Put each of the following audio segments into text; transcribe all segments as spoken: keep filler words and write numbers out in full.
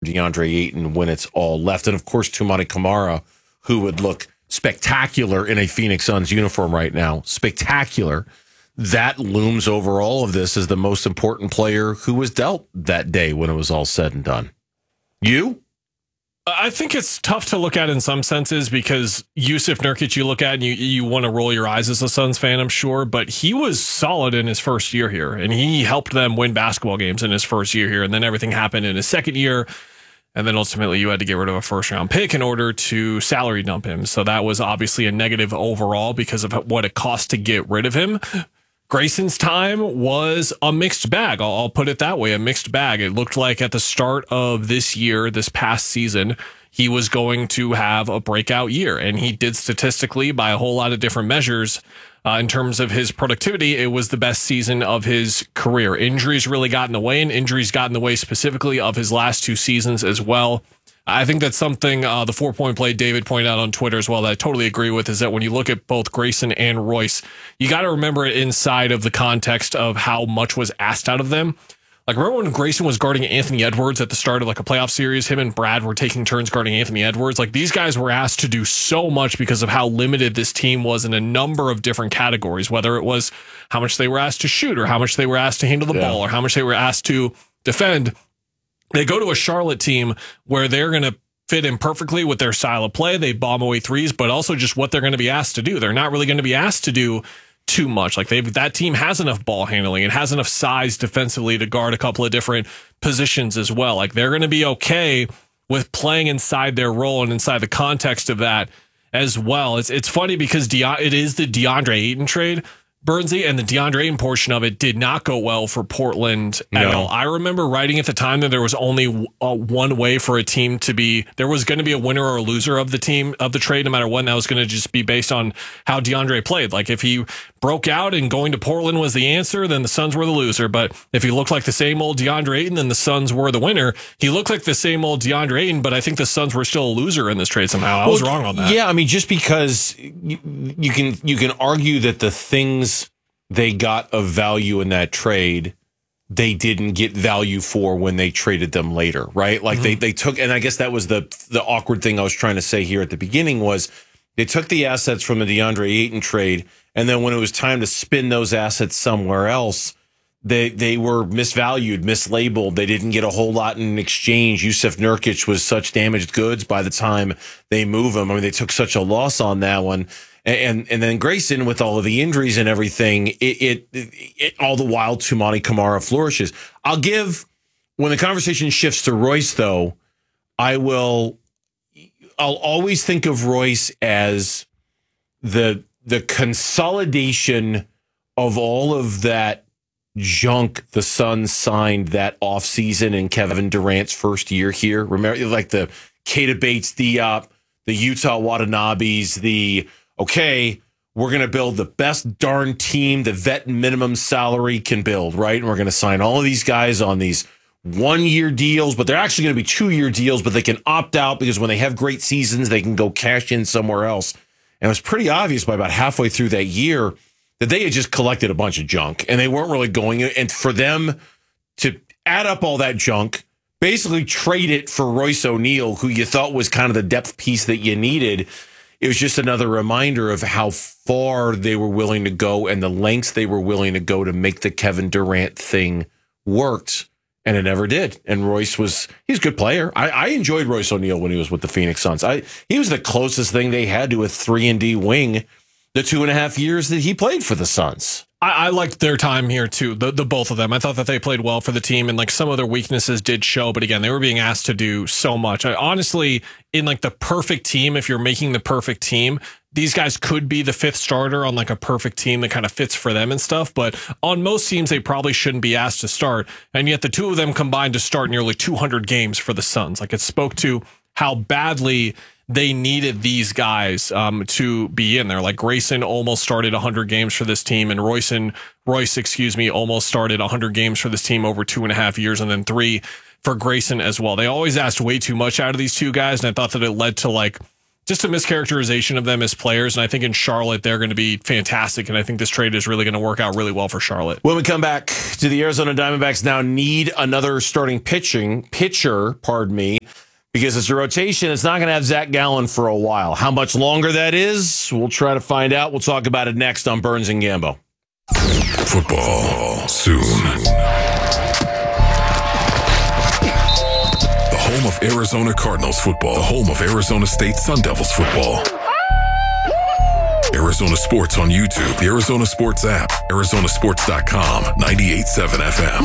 DeAndre Ayton when it's all left. And, of course, Toumani Camara, who would look spectacular in a Phoenix Suns uniform right now. Spectacular. That looms over all of this as the most important player who was dealt that day when it was all said and done. You? I think it's tough to look at in some senses because Jusuf Nurkic you look at and you, you want to roll your eyes as a Suns fan, I'm sure, but he was solid in his first year here, and he helped them win basketball games in his first year here, and then everything happened in his second year, and then ultimately you had to get rid of a first-round pick in order to salary dump him, so that was obviously a negative overall because of what it cost to get rid of him. Grayson's time was a mixed bag. I'll, I'll put it that way, a mixed bag. It looked like at the start of this year, this past season, he was going to have a breakout year, and he did statistically by a whole lot of different measures. Uh, in terms of his productivity, it was the best season of his career. Injuries really got in the way, and injuries got in the way specifically of his last two seasons as well. I think that's something uh, the four-point play David pointed out on Twitter as well that I totally agree with, is that when you look at both Grayson and Royce, you got to remember it inside of the context of how much was asked out of them. Like, remember when Grayson was guarding Anthony Edwards at the start of like a playoff series? Him and Brad were taking turns guarding Anthony Edwards. Like, these guys were asked to do so much because of how limited this team was in a number of different categories, whether it was how much they were asked to shoot or how much they were asked to handle the yeah. ball or how much they were asked to defend. They go to a Charlotte team where they're going to fit in perfectly with their style of play. They bomb away threes, but also just what they're going to be asked to do. They're not really going to be asked to do too much. Like, they've, that team has enough ball handling. It has enough size defensively to guard a couple of different positions as well. Like, they're going to be okay with playing inside their role and inside the context of that as well. It's it's funny because De- it is the DeAndre Ayton trade, Bernsey, and the DeAndre Ayton portion of it did not go well for Portland at no. all. I remember writing at the time that there was only uh, one way for a team to be, there was going to be a winner or a loser of the team, of the trade, no matter what. And that was going to just be based on how DeAndre played. Like, if he broke out and going to Portland was the answer, then the Suns were the loser. But if he looked like the same old DeAndre Ayton, then the Suns were the winner. He looked like the same old DeAndre Ayton, but I think the Suns were still a loser in this trade somehow. I well, was wrong on that. Yeah, I mean, just because you, you can you can argue that the things they got of value in that trade, they didn't get value for when they traded them later, right? Like, mm-hmm. they they took, and I guess that was the the awkward thing I was trying to say here at the beginning was they took the assets from the DeAndre Ayton trade, and then when it was time to spin those assets somewhere else, they they were misvalued, mislabeled. They didn't get a whole lot in exchange. Jusuf Nurkic was such damaged goods by the time they move him. I mean, they took such a loss on that one. And and then Grayson, with all of the injuries and everything, it, it, it all the while Toumani Camara flourishes. I'll give, when the conversation shifts to Royce, though, I will, I'll always think of Royce as the the consolidation of all of that junk the Suns signed that offseason in Kevin Durant's first year here. Remember, like the Keita Bates-Diop, the Utah Watanabes, the okay, we're going to build the best darn team the vet minimum salary can build, right? And we're going to sign all of these guys on these one-year deals, but they're actually going to be two-year deals, but they can opt out because when they have great seasons, they can go cash in somewhere else. And it was pretty obvious by about halfway through that year that they had just collected a bunch of junk, and they weren't really going. And for them to add up all that junk, basically trade it for Royce O'Neal, who you thought was kind of the depth piece that you needed, it was just another reminder of how far they were willing to go and the lengths they were willing to go to make the Kevin Durant thing worked, and it never did. And Royce was, he's a good player. I, I enjoyed Royce O'Neal when he was with the Phoenix Suns. I He was the closest thing they had to a three and D wing the two and a half years that he played for the Suns. I, I liked their time here too, the the both of them. I thought that they played well for the team, and like some of their weaknesses did show. But again, they were being asked to do so much. I, honestly, in like the perfect team, if you're making the perfect team, these guys could be the fifth starter on like a perfect team that kind of fits for them and stuff. But on most teams, they probably shouldn't be asked to start. And yet the two of them combined to start nearly two hundred games for the Suns. Like, it spoke to how badly they needed these guys um, to be in there. Like, Grayson almost started one hundred games for this team, and Royce, and Royce, excuse me, almost started one hundred games for this team over two and a half years, and then three for Grayson as well. They always asked way too much out of these two guys, and I thought that it led to like just a mischaracterization of them as players. And I think in Charlotte, they're going to be fantastic, and I think this trade is really going to work out really well for Charlotte. When we come back to the Arizona Diamondbacks now need another starting pitching pitcher, pardon me. because it's a rotation. It's not going to have Zach Gallen for a while. How much longer that is, we'll try to find out. We'll talk about it next on Burns and Gambo. Football soon. The home of Arizona Cardinals football. The home of Arizona State Sun Devils football. Arizona Sports on YouTube, the Arizona Sports app, Arizona Sports dot com, ninety-eight point seven F M.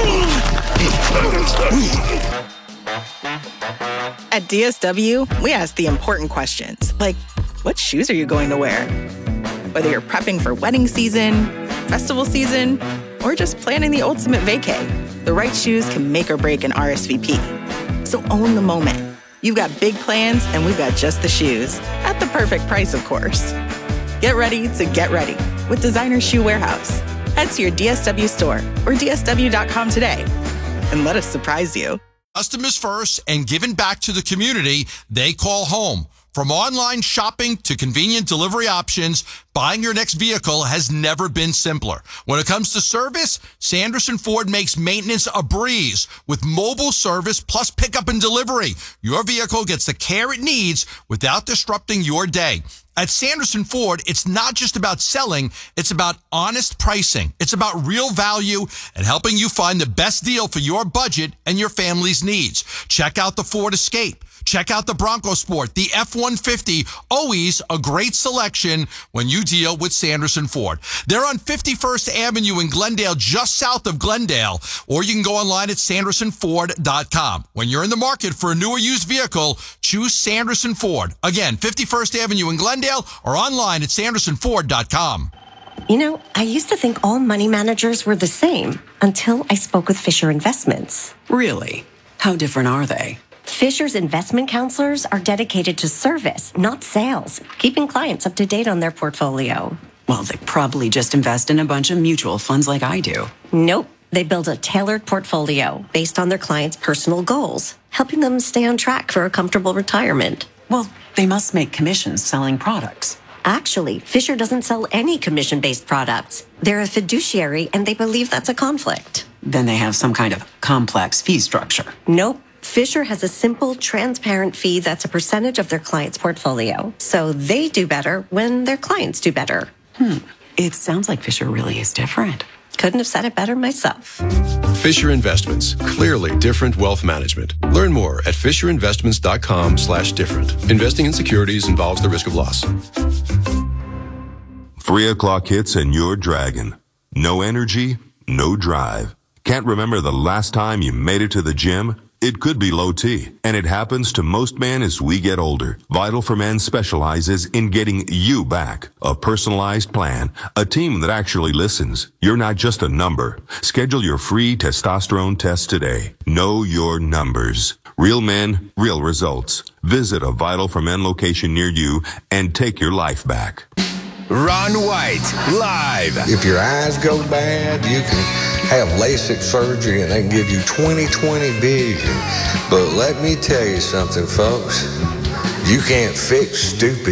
At D S W, we ask the important questions, like, what shoes are you going to wear? Whether you're prepping for wedding season, festival season, or just planning the ultimate vacay, the right shoes can make or break an R S V P. So own the moment. You've got big plans, and we've got just the shoes. At the perfect price, of course. Get ready to get ready with Designer Shoe Warehouse. Head to your D S W store or D S W dot com today and let us surprise you. Customers first and giving back to the community they call home. From online shopping to convenient delivery options, buying your next vehicle has never been simpler. When it comes to service, Sanderson Ford makes maintenance a breeze with mobile service plus pickup and delivery. Your vehicle gets the care it needs without disrupting your day. At Sanderson Ford, it's not just about selling, it's about honest pricing. It's about real value and helping you find the best deal for your budget and your family's needs. Check out the Ford Escape. Check out the Bronco Sport, the F one fifty, always a great selection when you deal with Sanderson Ford. They're on fifty-first Avenue in Glendale, just south of Glendale, or you can go online at Sanderson Ford dot com. When you're in the market for a new or used vehicle, choose Sanderson Ford. Again, fifty-first Avenue in Glendale or online at Sanderson Ford dot com. You know, I used to think all money managers were the same until I spoke with Fisher Investments. Really? How different are they? Fisher's investment counselors are dedicated to service, not sales, keeping clients up to date on their portfolio. Well, they probably just invest in a bunch of mutual funds like I do. Nope. They build a tailored portfolio based on their clients' personal goals, helping them stay on track for a comfortable retirement. Well, they must make commissions selling products. Actually, Fisher doesn't sell any commission-based products. They're a fiduciary, and they believe that's a conflict. Then they have some kind of complex fee structure. Nope. Fisher has a simple, transparent fee that's a percentage of their client's portfolio. So they do better when their clients do better. Hmm. It sounds like Fisher really is different. Couldn't have said it better myself. Fisher Investments. Clearly different wealth management. Learn more at fisher investments dot com slash different. Investing in securities involves the risk of loss. Three o'clock hits and you're dragging. No energy, no drive. Can't remember the last time you made it to the gym? It could be low T, and it happens to most men as we get older. Vital for Men specializes in getting you back. A personalized plan, a team that actually listens. You're not just a number. Schedule your free testosterone test today. Know your numbers. Real men, real results. Visit a Vital for Men location near you and take your life back. Ron White, live. If your eyes go bad, you can have LASIK surgery and they can give you twenty twenty vision. But let me tell you something, folks. You can't fix stupid.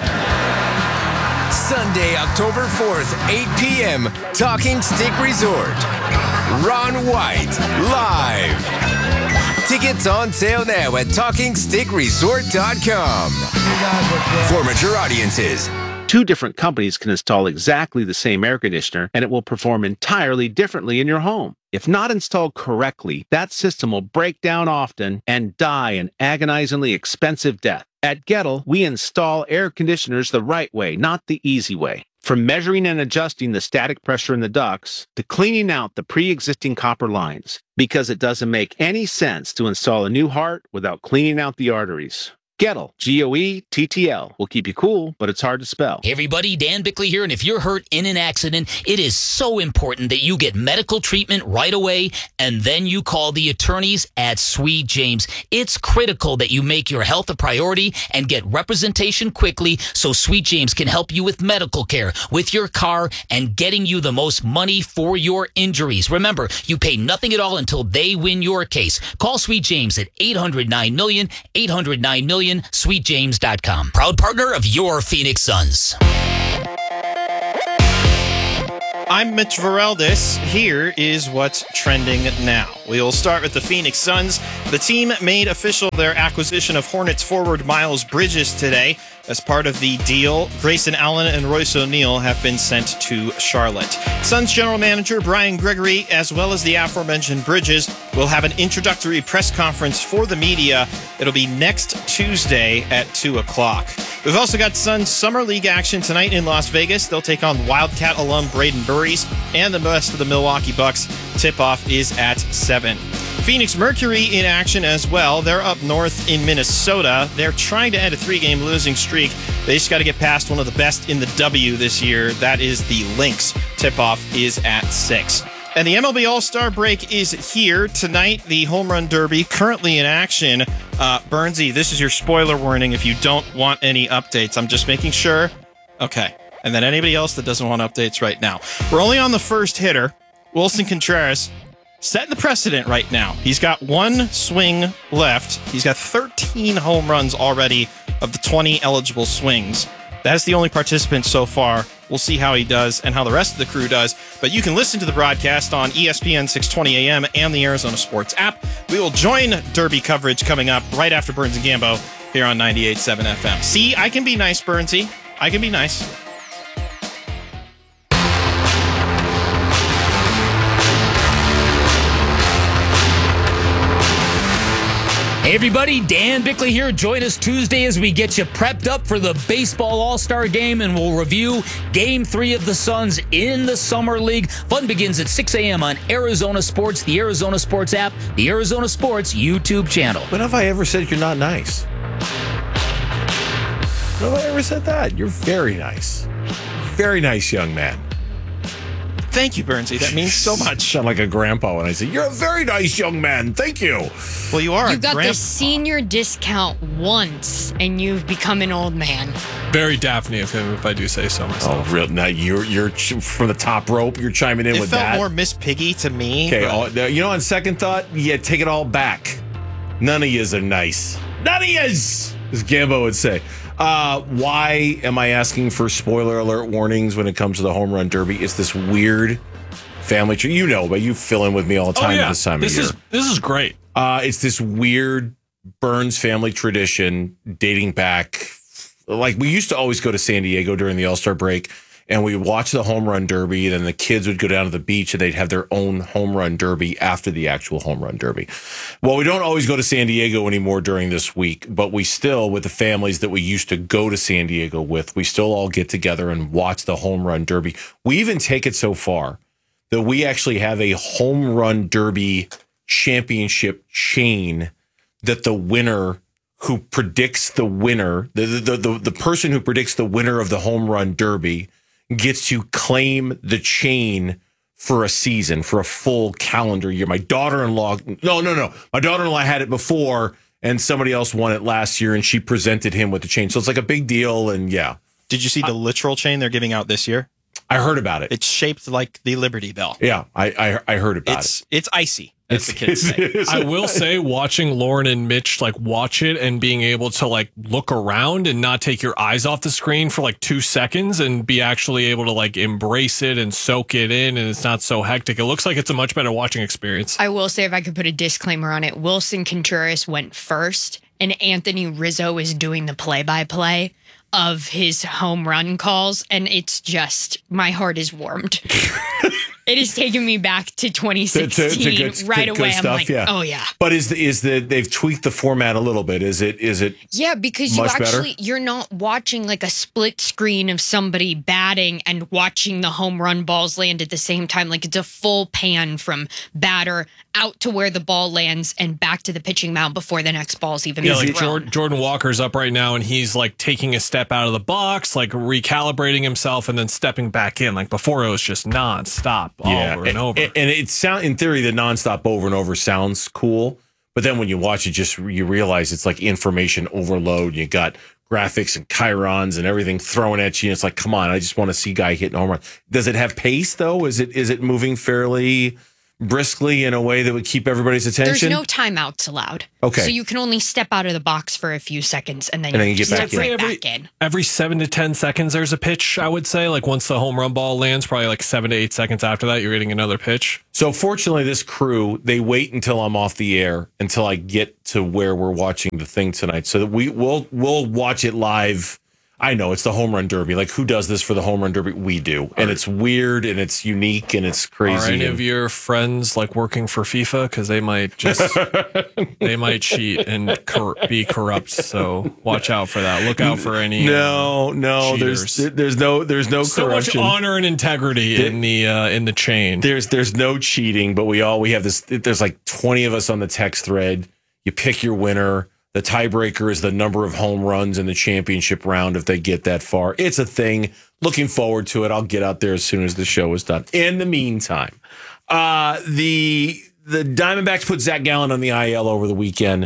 Sunday, October fourth, eight p.m., Talking Stick Resort. Ron White, live. Tickets on sale now at talking stick resort dot com. For mature audiences. Two different companies can install exactly the same air conditioner, and it will perform entirely differently in your home. If not installed correctly, that system will break down often and die an agonizingly expensive death. At Gettle, we install air conditioners the right way, not the easy way. From measuring and adjusting the static pressure in the ducts to cleaning out the pre-existing copper lines, because it doesn't make any sense to install a new heart without cleaning out the arteries. Gettle, G O E T T L, will keep you cool, but it's hard to spell. Hey everybody, Dan Bickley here, and if you're hurt in an accident, it is so important that you get medical treatment right away, and then you call the attorneys at Sweet James. It's critical that you make your health a priority and get representation quickly so Sweet James can help you with medical care, with your car, and getting you the most money for your injuries. Remember, you pay nothing at all until they win your case. Call Sweet James at eight hundred nine million, eight hundred nine million, sweet james dot com. Proud partner of your Phoenix Suns. I'm Mitch Vareldis. Here is what's trending now. We'll start with the Phoenix Suns. The team made official their acquisition of Hornets forward Miles Bridges today. As part of the deal, Grayson Allen and Royce O'Neal have been sent to Charlotte. Suns general manager Brian Gregory, as well as the aforementioned Bridges, will have an introductory press conference for the media. It'll be next Tuesday at two o'clock. We've also got Suns Summer League action tonight in Las Vegas. They'll take on Wildcat alum Braden Burries and the rest of the Milwaukee Bucks. Tip-off is at seven. Phoenix Mercury in action as well. They're up north in Minnesota. They're trying to end a three-game losing streak. They just got to get past one of the best in the W this year. That is the Lynx. Tip-off is at six. And the M L B All-Star break is here tonight. The Home Run Derby currently in action. Uh, Burnsy, this is your spoiler warning if you don't want any updates. I'm just making sure. Okay. And then anybody else that doesn't want updates right now. We're only on the first hitter, Wilson Contreras, setting the precedent right now. He's got one swing left. He's got thirteen home runs already of the twenty eligible swings. That's the only participant so far. We'll see how he does and how the rest of the crew does. But you can listen to the broadcast on E S P N six twenty A M and the Arizona Sports app. We will join Derby coverage coming up right after Burns and Gambo here on ninety-eight point seven F M. See, I can be nice, Burnsy. I can be nice. Hey everybody, Dan Bickley here. Join us Tuesday as we get you prepped up for the Baseball All-Star Game, and we'll review Game three of the Suns in the Summer League. Fun begins at six A M on Arizona Sports, the Arizona Sports app, the Arizona Sports YouTube channel. When have I ever said you're not nice? When have I ever said that? You're very nice. Very nice young man. Thank you, Burnsy. That means so much. Sound like a grandpa when I say, you're a very nice young man. Thank you. Well, you are You a got grandpa. the senior discount once, and you've become an old man. Very Daphne of him, if I do say so myself. Oh, real? Now you're you're ch- from the top rope. You're chiming in It with felt that. more Miss Piggy to me. Okay, but- all, you know, on second thought, yeah, take it all back. None of yous are nice. None of yous, as Gambo would say. Uh, why am I asking for spoiler alert warnings when it comes to the Home Run Derby? It's this weird family tree. You know, but you fill in with me all the time oh, yeah. at this time this of year. Is, this is great. Uh, it's this weird Burns family tradition dating back. Like, we used to always go to San Diego during the All-Star break, and we would watch the Home Run Derby, and then the kids would go down to the beach, and they'd have their own Home Run Derby after the actual Home Run Derby. Well, we don't always go to San Diego anymore during this week, but we still, with the families that we used to go to San Diego with, we still all get together and watch the Home Run Derby. We even take it so far that we actually have a Home Run Derby championship chain that the winner who predicts the winner, the, the, the, the person who predicts the winner of the Home Run Derby gets to claim the chain for a season, for a full calendar year. My daughter-in-law, no, no, no. My daughter-in-law had it before, and somebody else won it last year, and she presented him with the chain. So it's like a big deal, and yeah. Did you see the literal chain they're giving out this year? I heard about it. It's shaped like the Liberty Bell. Yeah, I I, I heard about it's, it. It's icy, as the kids say. I will say, watching Lauren and Mitch like watch it and being able to like look around and not take your eyes off the screen for like two seconds and be actually able to like embrace it and soak it in, and it's not so hectic. It looks like it's a much better watching experience. I will say, if I could put a disclaimer on it, Wilson Contreras went first, and Anthony Rizzo is doing the play-by-play of his home run calls, and it's just, my heart is warmed. It has taken me back to twenty sixteen good, right good, away. good I'm stuff, like, yeah. oh yeah. But is the, is the they've tweaked the format a little bit? Is it is it? Yeah, because you much actually better? you're not watching like a split screen of somebody batting and watching the home run balls land at the same time. Like, it's a full pan from batter out to where the ball lands and back to the pitching mound before the next ball's even Yeah, thrown. like Jordan, Jordan Walker's up right now, and he's like taking a step out of the box, like recalibrating himself, and then stepping back in. Like before, it was just nonstop, Yeah, over and over. And, and it sound in theory the nonstop over and over sounds cool, but then when you watch it, just you realize it's like information overload. You got graphics and chyrons and everything thrown at you. And it's like, come on, I just want to see guy hitting a home run. Does it have pace though? Is it is it moving fairly briskly in a way that would keep everybody's attention? There's no timeouts allowed. Okay. So you can only step out of the box for a few seconds and then, And you, then you get step back in. right Every- back in. Every seven to ten seconds, there's a pitch, I would say. Like once the home run ball lands, probably like seven to eight seconds after that, you're getting another pitch. So fortunately, this crew, they wait until I'm off the air, until I get to where we're watching the thing tonight. So that we will we'll watch it live. I know it's the home run derby. Like, who does this for the home run derby? We do. And it's weird and it's unique and it's crazy. Are any and- of your friends like working for FIFA? Because they might just they might cheat and cor- be corrupt. So watch out for that. Look out for any. No, uh, no. cheaters. There's there's no there's no so much corruption. honor and integrity There- in the uh, in the chain. There's there's no cheating, but we all we have this. There's like twenty of us on the text thread. You pick your winner. The tiebreaker is the number of home runs in the championship round if they get that far. It's a thing. Looking forward to it. I'll get out there as soon as the show is done. In the meantime, uh, the the Diamondbacks put Zach Gallen on the I L over the weekend,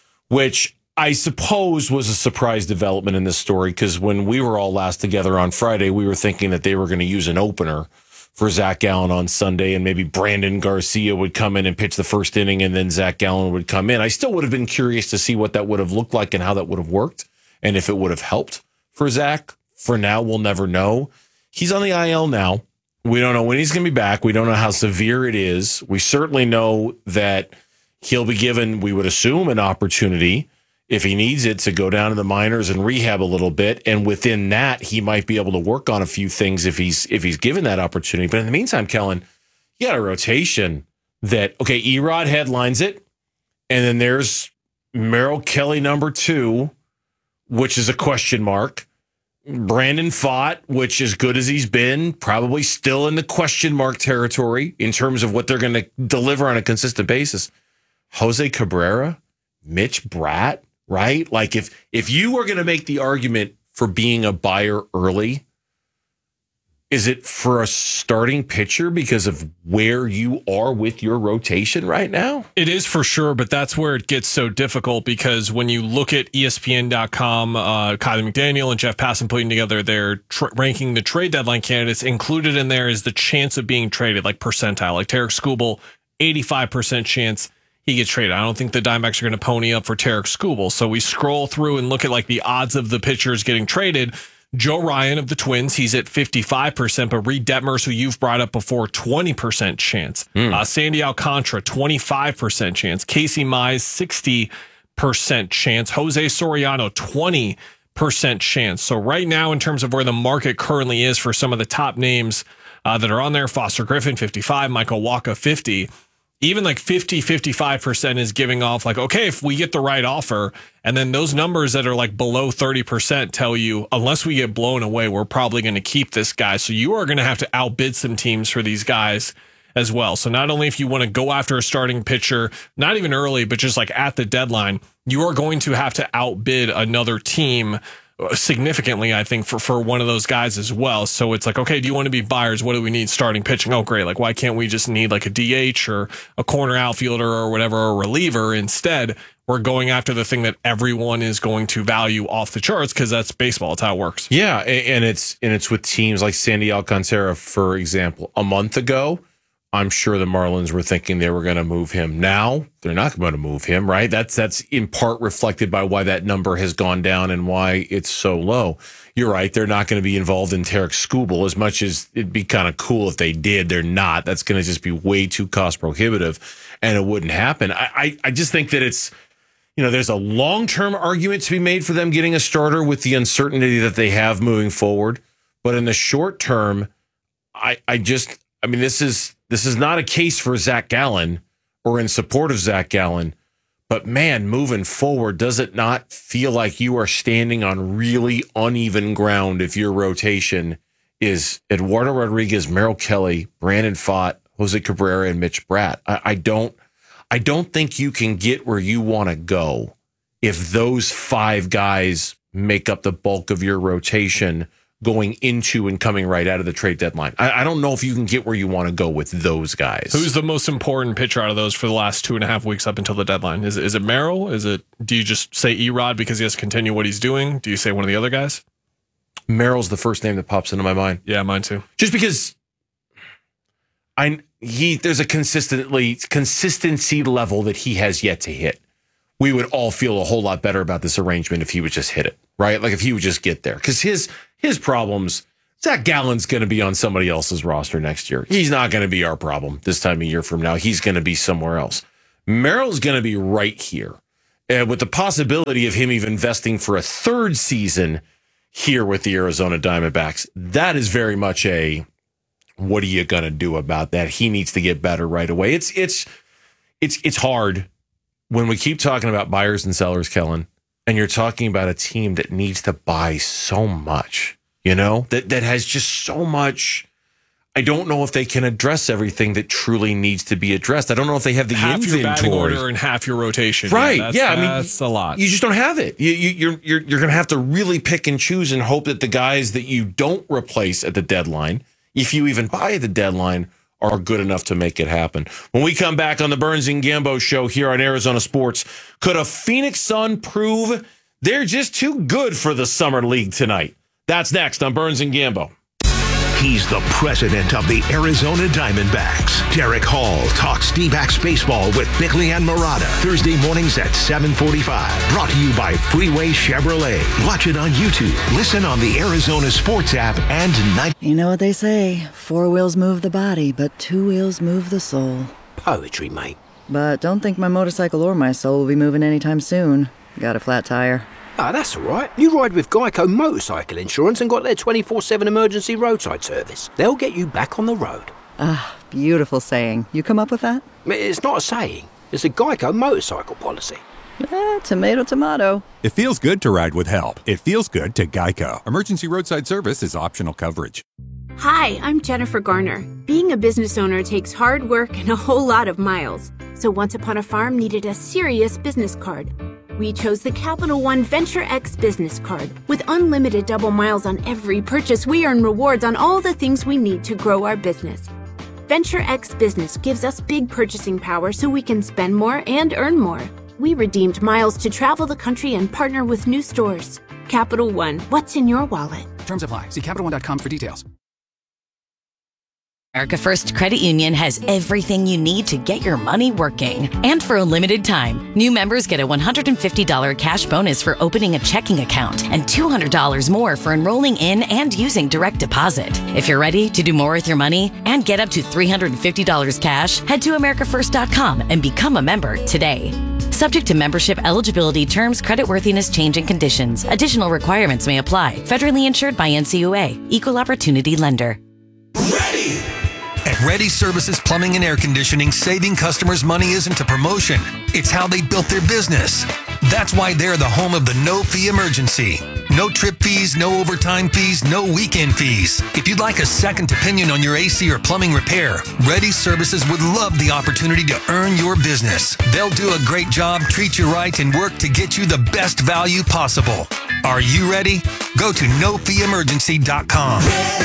which I suppose was a surprise development in this story, because when we were all last together on Friday, we were thinking that they were going to use an opener for Zach Gallen on Sunday, and maybe Brandon Garcia would come in and pitch the first inning, and then Zach Gallen would come in. I still would have been curious to see what that would have looked like and how that would have worked, and if it would have helped for Zach. For now, we'll never know. He's on the I L now. We don't know when he's going to be back. We don't know how severe it is. We certainly know that he'll be given, we would assume, an opportunity if he needs it to go down to the minors and rehab a little bit. And within that, he might be able to work on a few things if he's if he's given that opportunity. But in the meantime, Kellen, you got a rotation that, okay, Erod headlines it, and then there's Merrill Kelly number two, which is a question mark. Brandon Pfaadt, which as good as he's been, probably still in the question mark territory in terms of what they're going to deliver on a consistent basis. Jose Cabrera, Mitch Bratt, right? Like if if you were going to make the argument for being a buyer early, is it for a starting pitcher because of where you are with your rotation right now? It is for sure, but that's where it gets so difficult, because when you look at E S P N dot com, uh, Kylie McDaniel and Jeff Passan putting together their tr- ranking the trade deadline candidates, included in there is the chance of being traded, like percentile. Like Tarek Skubal, eighty-five percent chance he gets traded. I don't think the Diamondbacks are going to pony up for Tarek Skubal. So we scroll through and look at like the odds of the pitchers getting traded. Joe Ryan of the Twins, he's at fifty-five percent, but Reed Detmers, who you've brought up before, twenty percent chance. Mm. Uh, Sandy Alcantara, twenty-five percent chance. Casey Mize, sixty percent chance. Jose Soriano, twenty percent chance. So right now, in terms of where the market currently is for some of the top names uh, that are on there, Foster Griffin, fifty-five, Michael Wacha, fifty. Even like fifty, fifty-five percent is giving off like, okay, if we get the right offer, and then those numbers that are like below thirty percent tell you, unless we get blown away, we're probably going to keep this guy. So you are going to have to outbid some teams for these guys as well. So not only if you want to go after a starting pitcher, not even early, but just like at the deadline, you are going to have to outbid another team significantly, I think, for, for one of those guys as well. So it's like, okay, do you want to be buyers? What do we need starting pitching? Oh, great. Like, why can't we just need like a D H or a corner outfielder or whatever, or a reliever? Instead, we're going after the thing that everyone is going to value off the charts, because that's baseball. It's how it works. Yeah, and it's and it's with teams like Sandy Alcantara, for example. A month ago, I'm sure the Marlins were thinking they were going to move him. Now they're not going to move him, right? That's that's in part reflected by why that number has gone down and why it's so low. You're right. They're not going to be involved in Tarek Skubal as much as it'd be kind of cool if they did. They're not. That's going to just be way too cost prohibitive, and it wouldn't happen. I, I, I just think that it's, you know, there's a long-term argument to be made for them getting a starter with the uncertainty that they have moving forward. But in the short term, I, I just, I mean, this is, This is not a case for Zach Gallen or in support of Zach Gallen, but man, moving forward, does it not feel like you are standing on really uneven ground if your rotation is Eduardo Rodriguez, Merrill Kelly, Brandon Pfaadt, Jose Cabrera, and Mitch Bratt? I, I don't, I don't think you can get where you want to go if those five guys make up the bulk of your rotation going into and coming right out of the trade deadline. I, I don't know if you can get where you want to go with those guys. Who's the most important pitcher out of those for the last two and a half weeks up until the deadline? Is it, is it Merrill? Is it, do you just say Erod because he has to continue what he's doing? Do you say one of the other guys? Merrill's the first name that pops into my mind. Yeah, mine too. Just because I, he there's a consistently consistency level that he has yet to hit. We would all feel a whole lot better about this arrangement if he would just hit it, right? Like if he would just get there. Because his his problems, Zach Gallen's going to be on somebody else's roster next year. He's not going to be our problem this time a year from now. He's going to be somewhere else. Merrill's going to be right here. And with the possibility of him even investing for a third season here with the Arizona Diamondbacks, that is very much a, what are you going to do about that? He needs to get better right away. It's it's it's it's hard when we keep talking about buyers and sellers, Kellen, and you're talking about a team that needs to buy so much, you know, that that has just so much. I don't know if they can address everything that truly needs to be addressed. I don't know if they have the half inventory. Your batting order and half your rotation. Right. Yeah, that's, yeah I mean, that's a lot. You just don't have it. You, you, you're you're you're going to have to really pick and choose and hope that the guys that you don't replace at the deadline, if you even buy at the deadline, are good enough to make it happen. When we come back on the Burns and Gambo show here on Arizona Sports, could a Phoenix Sun prove they're just too good for the Summer League tonight? That's next on Burns and Gambo. He's the president of the Arizona Diamondbacks. Derek Hall talks D-backs baseball with Bickley and Murata. Thursday mornings at seven forty-five. Brought to you by Freeway Chevrolet. Watch it on YouTube. Listen on the Arizona Sports app and night. You know what they say, four wheels move the body, but two wheels move the soul. Poetry, mate. But don't think my motorcycle or my soul will be moving anytime soon. Got a flat tire. Ah, that's all right. You ride with Geico Motorcycle Insurance and got their twenty-four seven emergency roadside service. They'll get you back on the road. Ah, beautiful saying. You come up with that? It's not a saying. It's a Geico motorcycle policy. Eh, tomato, tomato. It feels good to ride with help. It feels good to Geico. Emergency roadside service is optional coverage. Hi, I'm Jennifer Garner. Being a business owner takes hard work and a whole lot of miles. So Once Upon a Farm needed a serious business card. We chose the Capital One Venture X business card. With unlimited double miles on every purchase, we earn rewards on all the things we need to grow our business. Venture X Business gives us big purchasing power so we can spend more and earn more. We redeemed miles to travel the country and partner with new stores. Capital One, what's in your wallet? Terms apply. See Capital One dot com for details. America First Credit Union has everything you need to get your money working. And for a limited time, new members get a one hundred fifty dollars cash bonus for opening a checking account and two hundred dollars more for enrolling in and using direct deposit. If you're ready to do more with your money and get up to three hundred fifty dollars cash, head to America First dot com and become a member today. Subject to membership eligibility, terms, creditworthiness, change, and conditions. Additional requirements may apply. Federally insured by N C U A. Equal Opportunity Lender. Ready! At Ready Services Plumbing and Air Conditioning, saving customers money isn't a promotion. It's how they built their business. That's why they're the home of the no-fee emergency. No trip fees, no overtime fees, no weekend fees. If you'd like a second opinion on your A C or plumbing repair, Ready Services would love the opportunity to earn your business. They'll do a great job, treat you right, and work to get you the best value possible. Are you ready? Go to no fee emergency dot com.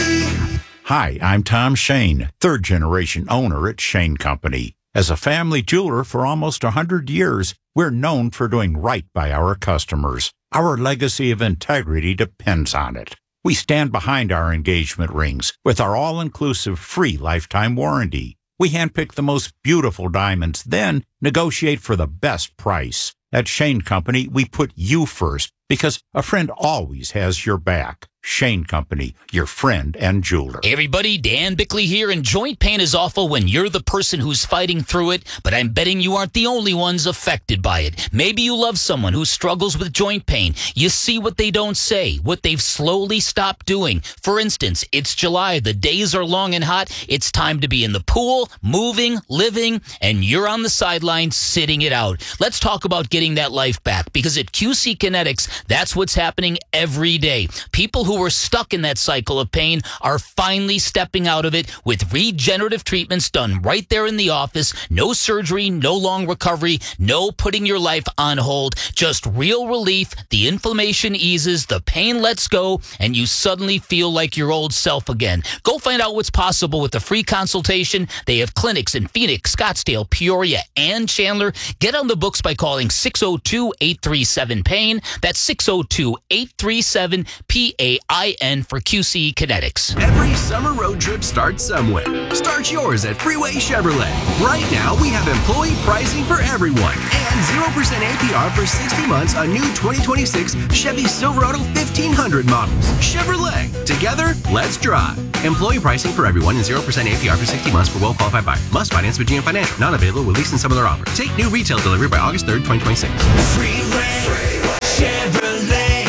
Hi, I'm Tom Shane, third-generation owner at Shane Company. As a family jeweler for almost one hundred years, we're known for doing right by our customers. Our legacy of integrity depends on it. We stand behind our engagement rings with our all-inclusive free lifetime warranty. We handpick the most beautiful diamonds, then negotiate for the best price. At Shane Company, we put you first because a friend always has your back. Shane Company, your friend and jeweler. Hey everybody, Dan Bickley here, and joint pain is awful when you're the person who's fighting through it, but I'm betting you aren't the only ones affected by it. Maybe you love someone who struggles with joint pain. You see what they don't say, what they've slowly stopped doing. For instance, it's July, the days are long and hot, it's time to be in the pool, moving, living, and you're on the sidelines sitting it out. Let's talk about getting that life back, because at Q C Kinetics, that's what's happening every day. People who were stuck in that cycle of pain are finally stepping out of it with regenerative treatments done right there in the office. No surgery, no long recovery, no putting your life on hold, just real relief. The inflammation eases, the pain lets go, and you suddenly feel like your old self again. Go find out what's possible with a free consultation. They have clinics in Phoenix, Scottsdale, Peoria, and Chandler. Get on the books by calling six oh two, eight three seven, pain. That's six oh two, eight three seven, P A K I N for Q C Kinetics. Every summer road trip starts somewhere. Start yours at Freeway Chevrolet. Right now, we have employee pricing for everyone and zero percent A P R for sixty months on new twenty twenty-six Chevy Silverado fifteen hundred models. Chevrolet. Together, let's drive. Employee pricing for everyone and zero percent A P R for sixty months for well-qualified buyers. Must finance with G M Financial. Not available with lease and some other offers. Take new retail delivery by August third, twenty twenty-six. Freeway, Freeway. Chevrolet,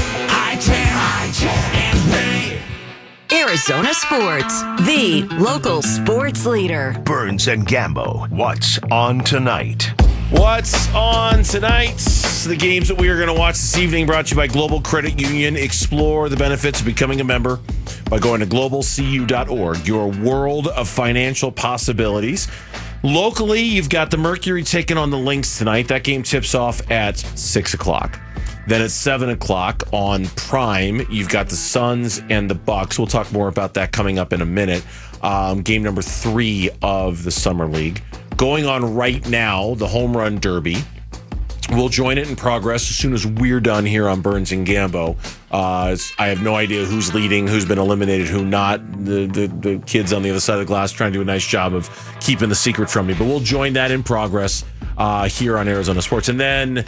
I-ten, I-ten, and Ray. Arizona Sports, the local sports leader. Burns and Gambo, what's on tonight? What's on tonight? The games that we are going to watch this evening brought to you by Global Credit Union. Explore the benefits of becoming a member by going to global c u dot org. Your world of financial possibilities. Locally, you've got the Mercury taking on the Lynx tonight. That game tips off at six o'clock. Then at seven o'clock on Prime, you've got the Suns and the Bucks. We'll talk more about that coming up in a minute. Um, game number three of the Summer League. Going on right now, the Home Run Derby. We'll join it in progress as soon as we're done here on Burns and Gambo. Uh, I have no idea who's leading, who's been eliminated, who not. The, the the kids on the other side of the glass trying to do a nice job of keeping the secret from me. But we'll join that in progress uh, here on Arizona Sports. And then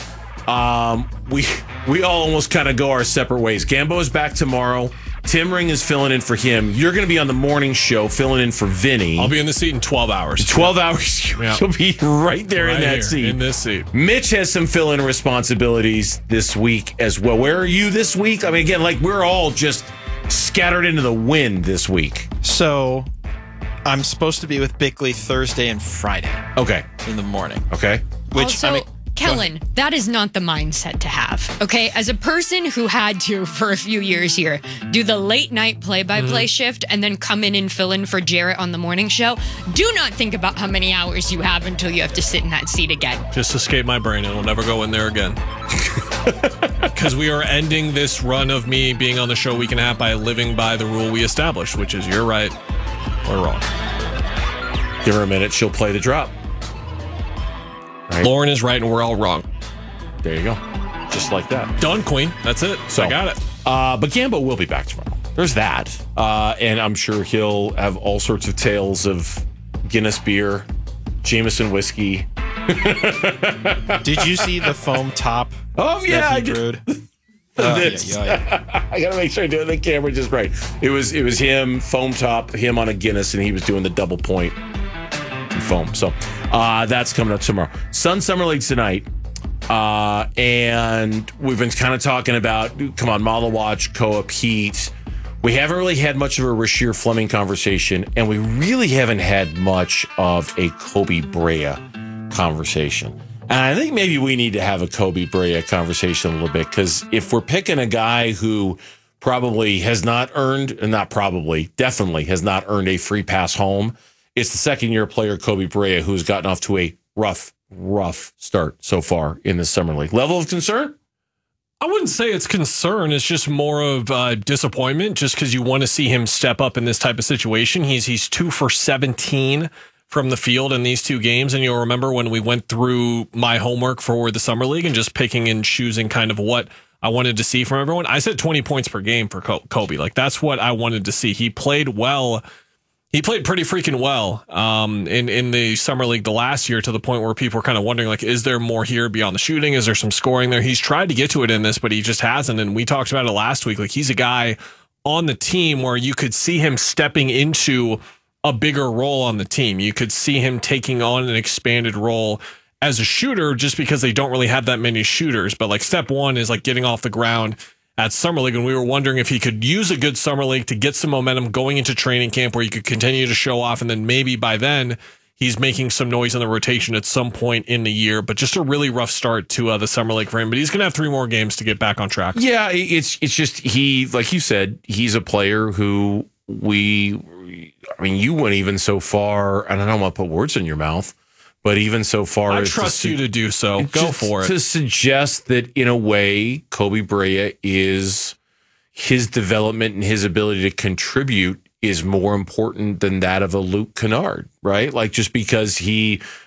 um, we we all almost kind of go our separate ways. Gambo is back tomorrow. Tim Ring is filling in for him. You're going to be on the morning show filling in for Vinny. I'll be in the seat in twelve hours. twelve hours. Yeah. You'll be right there right in that here, seat. in this seat. Mitch has some fill-in responsibilities this week as well. Where are you this week? I mean, again, like we're all just scattered into the wind this week. So I'm supposed to be with Bickley Thursday and Friday. Okay. In the morning. Okay. Which, also, I mean, Kellen, that is not the mindset to have. Okay, as a person who had to for a few years here do the late night play-by-play Mm-hmm. shift and then come in and fill in for Jarrett on the morning show, do not think about how many hours you have until you have to sit in that seat again. Just escape my brain and we'll never go in there again. Because we are ending this run of me being on the show week and a half by living by the rule we established, which is you're right or wrong. Give her a minute. She'll play the drop. Right. Lauren is right and we're all wrong. There you go. Just like that. Done, Queen. That's it. So, I got it. Uh, but Gambo will be back tomorrow. There's that. Uh, and I'm sure he'll have all sorts of tales of Guinness beer, Jameson whiskey. Did you see the foam top? Oh, yeah. That I he did. brewed? Oh, This- yeah, yeah. I gotta make sure I do the camera just right. It was it was him, foam top, him on a Guinness, and he was doing the double point foam. So uh, that's coming up tomorrow. Sun Summer League tonight. Uh, and we've been kind of talking about, come on, Mala Watch, Koa Pete. We haven't really had much of a Rasheer Fleming conversation, and we really haven't had much of a Kobe Brea conversation. And I think maybe we need to have a Kobe Brea conversation a little bit, because if we're picking a guy who probably has not earned, not probably, definitely has not earned a free pass home, it's the second year player Kobe Brea who's gotten off to a rough, rough start so far in the Summer League. Level of concern? I wouldn't say it's concern. It's just more of uh, disappointment, just because you want to see him step up in this type of situation. He's he's two for seventeen from the field in these two games. And you'll remember when we went through my homework for the Summer League and just picking and choosing kind of what I wanted to see from everyone. I said twenty points per game for Kobe. Like, that's what I wanted to see. He played well. He played pretty freaking well um, in, in the Summer League the last year, to the point where people were kind of wondering, like, is there more here beyond the shooting? Is there some scoring there? He's tried to get to it in this, but he just hasn't. And we talked about it last week. Like, he's a guy on the team where you could see him stepping into a bigger role on the team. You could see him taking on an expanded role as a shooter, just because they don't really have that many shooters. But like, step one is like getting off the ground at Summer League, and we were wondering if he could use a good Summer League to get some momentum going into training camp where he could continue to show off, and then maybe by then he's making some noise in the rotation at some point in the year. But just a really rough start to uh, the Summer League for him. But he's going to have three more games to get back on track. Yeah, it's it's just he, like you said, he's a player who we, I mean, you went even so far, and I don't want to put words in your mouth, but even so far I as trust to, you to do so. Go just for it. To suggest that, in a way, Kobe Brea is his development and his ability to contribute is more important than that of a Luke Kennard, right? Like, just because he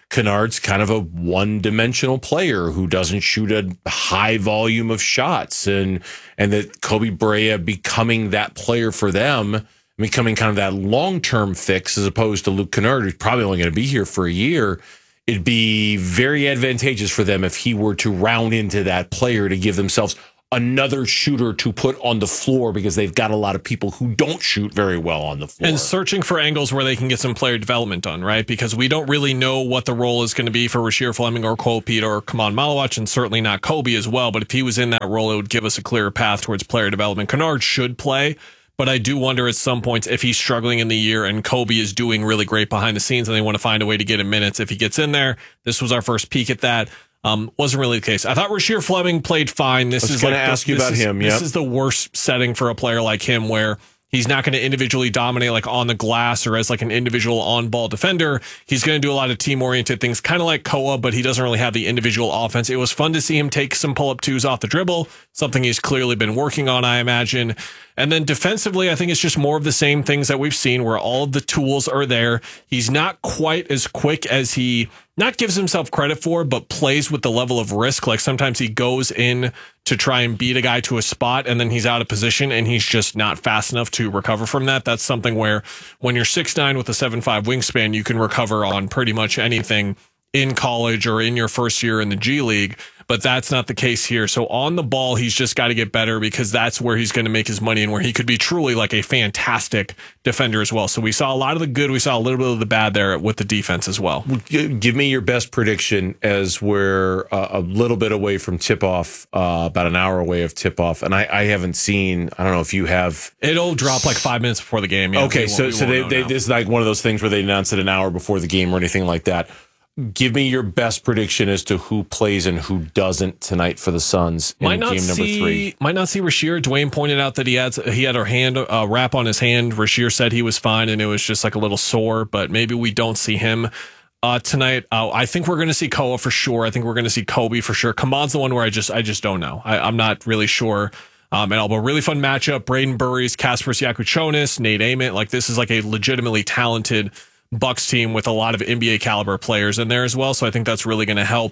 Kennard's kind of a one-dimensional player who doesn't shoot a high volume of shots, and and that Kobe Brea becoming that player for them, becoming kind of that long-term fix as opposed to Luke Kennard, who's probably only going to be here for a year. It'd be very advantageous for them if he were to round into that player to give themselves another shooter to put on the floor, because they've got a lot of people who don't shoot very well on the floor. And searching for angles where they can get some player development done, right? Because we don't really know what the role is going to be for Rasheer Fleming or Cole Pete or Kaman Malawach, and certainly not Kobe as well. But if he was in that role, it would give us a clearer path towards player development. Kennard should play, but I do wonder at some points if he's struggling in the year and Kobe is doing really great behind the scenes and they want to find a way to get him minutes. If he gets in there, this was our first peek at that. Um, wasn't really the case. I thought Rasheer Fleming played fine. This I was is going like to ask the, you about is, him. This Yep. is the worst setting for a player like him, where he's not going to individually dominate like on the glass or as like an individual on-ball defender. He's going to do a lot of team-oriented things, kind of like Koa, but he doesn't really have the individual offense. It was fun to see him take some pull-up twos off the dribble, something he's clearly been working on, I imagine. And then defensively, I think it's just more of the same things that we've seen, where all of the tools are there. He's not quite as quick as he not gives himself credit for, but plays with the level of risk. Like sometimes he goes in to try and beat a guy to a spot, and then he's out of position, and he's just not fast enough to recover from that. That's something where when you're six nine with a seven five wingspan, you can recover on pretty much anything in college or in your first year in the G League. But that's not the case here. So on the ball, he's just got to get better, because that's where he's going to make his money and where he could be truly like a fantastic defender as well. So we saw a lot of the good. We saw a little bit of the bad there with the defense as well. Give me your best prediction as we're uh, a little bit away from tip-off, uh, about an hour away of tip-off. And I, I haven't seen, I don't know if you have. It'll drop like five minutes before the game. Yeah, okay, so so they, they, this is like one of those things where they announce it an hour before the game or anything like that. Give me your best prediction as to who plays and who doesn't tonight for the Suns in might game not number see, three. Might not see Rasheer. Dwayne pointed out that he had he had a hand uh, wrap on his hand. Rasheer said he was fine and it was just like a little sore, but maybe we don't see him uh, tonight. Uh, I think we're going to see Koa for sure. I think we're going to see Kobe for sure. Kaman's the one where I just I just don't know. I, I'm not really sure. Um, and a really fun matchup. Braden Burries, Kasparas Yakuchonis, Nate Ament. Like this is like a legitimately talented Bucks team with a lot of N B A caliber players in there as well. So I think that's really going to help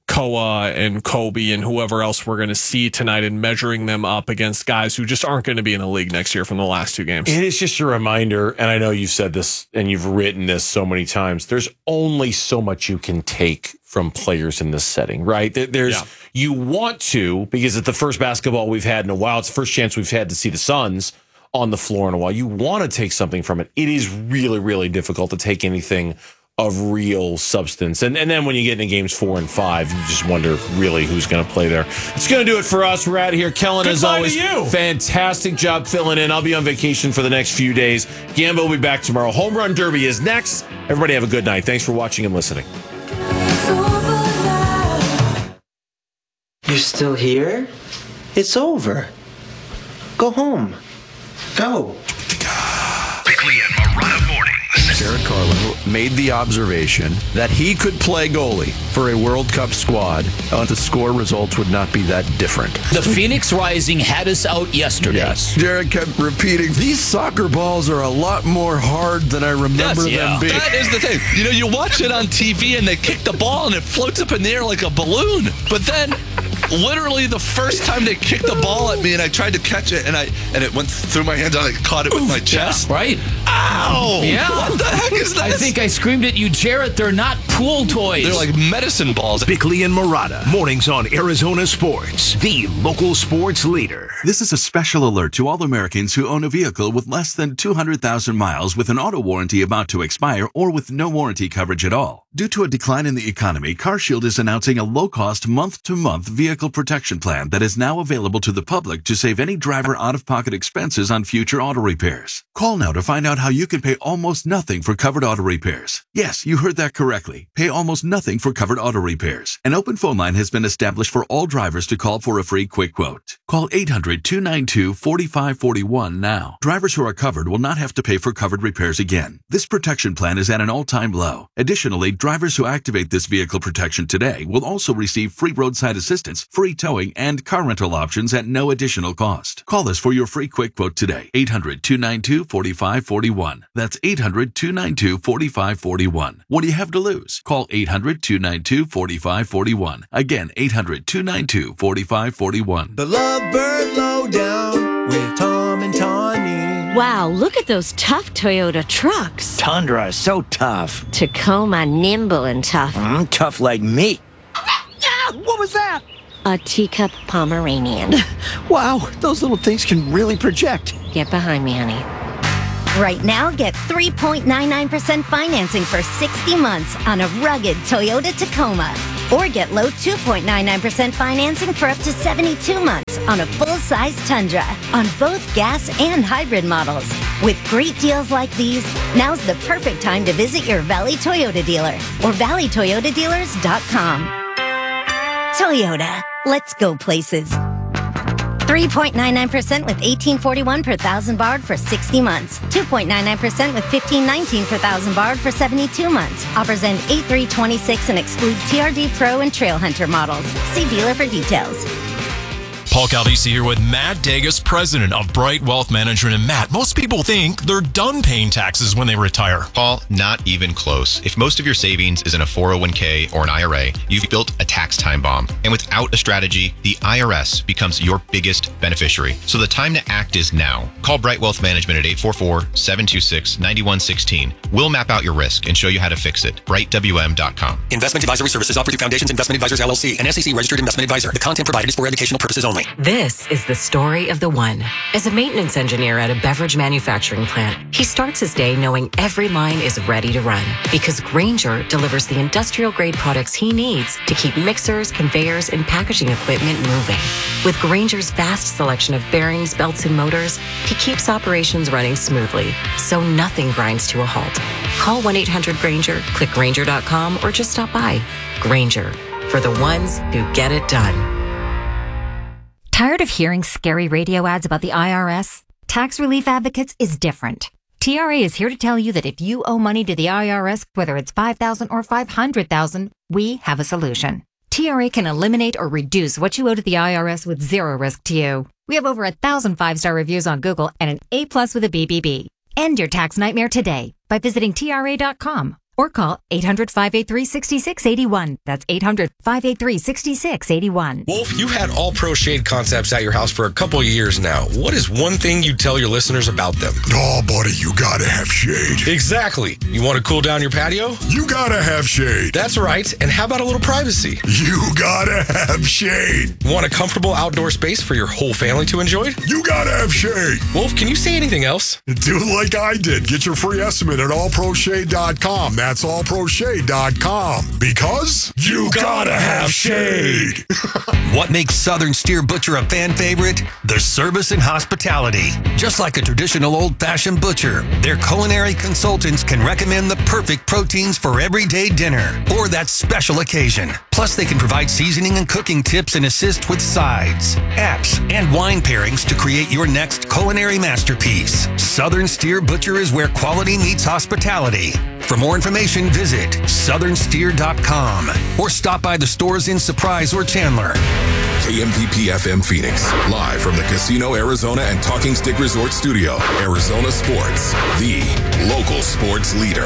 Koa and Kobe and whoever else we're going to see tonight, and measuring them up against guys who just aren't going to be in the league next year from the last two games. It is just a reminder, and I know you've said this and you've written this so many times, there's only so much you can take from players in this setting, right? There's yeah. You want to, because it's the first basketball we've had in a while. It's the first chance we've had to see the Suns on the floor in a while. You want to take something from it. It is really, really difficult to take anything of real substance. And and then when you get into games four and five, you just wonder really who's going to play there. It's going to do it for us. We're out of here. Kellen, as always, fantastic job filling in. I'll be on vacation for the next few days. Gambo will be back tomorrow. Home Run Derby is next. Everybody have a good night. Thanks for watching and listening. You're still here? It's over. Go home. Go. Bickley and Marotta mornings. Derek Carlo made the observation that he could play goalie for a World Cup squad, and the score results would not be that different. The Phoenix Rising had us out yesterday. Yes. Derek kept repeating, these soccer balls are a lot more hard than I remember yes, yeah. them being. That is the thing. You know, you watch it on T V and they kick the ball and it floats up in the air like a balloon. But then, literally the first time they kicked the ball at me and I tried to catch it and I and it went through my hands and I caught it with my chest. Yeah, right. Ow! Yeah. What the heck is that? I think I screamed at you, Jarrett. They're not pool toys. They're like medicine balls. Bickley and Marotta, mornings on Arizona Sports, the local sports leader. This is a special alert to all Americans who own a vehicle with less than two hundred thousand miles with an auto warranty about to expire or with no warranty coverage at all. Due to a decline in the economy, CarShield is announcing a low-cost month-to-month vehicle protection plan that is now available to the public to save any driver out-of-pocket expenses on future auto repairs. Call now to find out how you can pay almost nothing for covered auto repairs. Yes, you heard that correctly. Pay almost nothing for covered auto repairs. An open phone line has been established for all drivers to call for a free quick quote. Call Call eight hundred, two nine two, four five four one now. Drivers who are covered will not have to pay for covered repairs again. This protection plan is at an all-time low. Additionally, drivers who activate this vehicle protection today will also receive free roadside assistance, free towing, and car rental options at no additional cost. Call us for your free quick quote today. eight hundred, two nine two, four five four one. That's eight hundred, two nine two, four five four one. What do you have to lose? Call eight hundred, two nine two, four five four one. Again, eight hundred, two nine two, four five four one. The Lovebird Lowdown with Tom and Tawny. Wow, look at those tough Toyota trucks. Tundra is so tough. Tacoma, nimble and tough. Mm, tough like me. Ah, what was that? A teacup Pomeranian. Wow, those little things can really project. Get behind me, honey. Right now, get three point nine nine percent financing for sixty months on a rugged Toyota Tacoma. Or get low two point nine nine percent financing for up to seventy-two months on a full-size Tundra on both gas and hybrid models. With great deals like these, now's the perfect time to visit your Valley Toyota dealer or valley toyota dealers dot com. Toyota, let's go places. three point nine nine percent with eighteen forty-one per thousand borrowed for sixty months. two point nine nine percent with fifteen nineteen per thousand borrowed for seventy-two months. Offers end eight three twenty-six and exclude T R D Pro and Trail Hunter models. See dealer for details. Paul Caldisi here with Matt Degas, president of Bright Wealth Management. And Matt, most people think they're done paying taxes when they retire. Paul, not even close. If most of your savings is in a four oh one k or an I R A, you've built a tax time bomb. And without a strategy, the I R S becomes your biggest beneficiary. So the time to act is now. Call Bright Wealth Management at eight four four, seven two six, nine one one six. We'll map out your risk and show you how to fix it. bright w m dot com. Investment advisory services offered through Foundations Investment Advisors, L L C, an S E C registered investment advisor. The content provided is for educational purposes only. This is the story of the one. As a maintenance engineer at a beverage manufacturing plant, he starts his day knowing every line is ready to run because Grainger delivers the industrial-grade products he needs to keep mixers, conveyors, and packaging equipment moving. With Grainger's vast selection of bearings, belts, and motors, he keeps operations running smoothly, so nothing grinds to a halt. Call one eight hundred Grainger, click Grainger dot com, or just stop by. Grainger, for the ones who get it done. Tired of hearing scary radio ads about the I R S? Tax Relief Advocates is different. T R A is here to tell you that if you owe money to the I R S, whether it's five thousand dollars or five hundred thousand dollars, we have a solution. T R A can eliminate or reduce what you owe to the I R S with zero risk to you. We have over a thousand five-star reviews on Google and an A plus with a B B B. End your tax nightmare today by visiting T R A dot com. Or call eight hundred, five eight three, six six eight one. That's eight hundred, five eight three, six six eight one. Wolf, you've had All Pro Shade concepts at your house for a couple of years now. What is one thing you tell your listeners about them? Oh, buddy, you gotta have shade. Exactly. You want to cool down your patio? You gotta have shade. That's right. And how about a little privacy? You gotta have shade. Want a comfortable outdoor space for your whole family to enjoy? You gotta have shade. Wolf, can you say anything else? Do like I did. Get your free estimate at all pro shade dot com. That's all pro shade dot com. Because you gotta have shade. What makes Southern Steer Butcher a fan favorite? The service and hospitality. Just like a traditional old-fashioned butcher, their culinary consultants can recommend the perfect proteins for everyday dinner or that special occasion. Plus, they can provide seasoning and cooking tips and assist with sides, apps, and wine pairings to create your next culinary masterpiece. Southern Steer Butcher is where quality meets hospitality. For more information, visit southern steer dot com or stop by the stores in Surprise or Chandler. K M P P F M Phoenix, live from the Casino Arizona and Talking Stick Resort Studio. Arizona Sports, the local sports leader.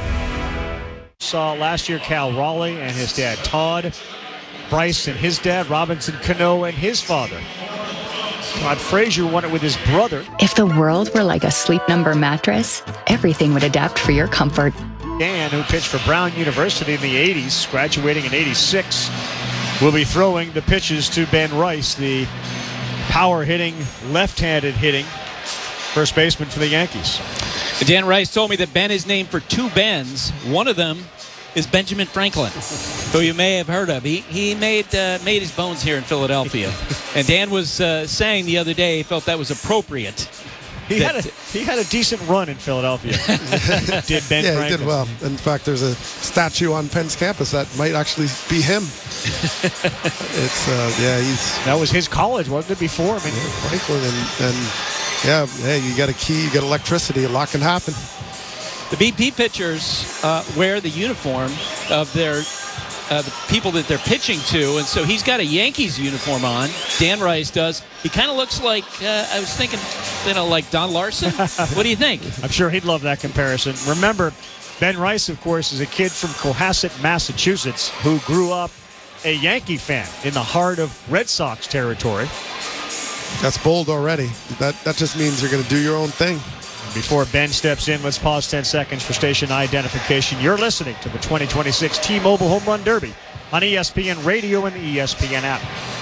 Saw last year Cal Raleigh and his dad Todd, Bryce and his dad, Robinson Cano and his father. Todd Frazier won it with his brother. If the world were like a Sleep Number mattress, everything would adapt for your comfort. Dan, who pitched for Brown University in the eighties, graduating in eighty-six, will be throwing the pitches to Ben Rice, the power-hitting, left-handed hitting first baseman for the Yankees. Dan Rice told me that Ben is named for two Bens. One of them is Benjamin Franklin, who you may have heard of. He he made uh, made his bones here in Philadelphia. And Dan was uh, saying the other day he felt that was appropriate He that, had a he had a decent run in Philadelphia. did Ben yeah, Franklin. he did well. In fact, there's a statue on Penn's campus that might actually be him. it's uh, yeah, he's that was his college, wasn't it? Before I mean, yeah, Franklin and, and yeah, hey, you got a key, you got electricity, a lot can happen. The B P pitchers uh, wear the uniform of their uh, the people that they're pitching to, and so he's got a Yankees uniform on. Dan Rice does. He kind of looks like uh, I was thinking, you know, like Don Larson. What do you think? I'm sure he'd love that comparison. Remember, Ben Rice, of course, is a kid from Cohasset, Massachusetts, who grew up a Yankee fan in the heart of Red Sox territory. That's bold already. That that just means you're going to do your own thing. Before Ben steps in, let's pause ten seconds for station identification. You're listening to the twenty twenty-six T-Mobile Home Run Derby on E S P N Radio and the E S P N app.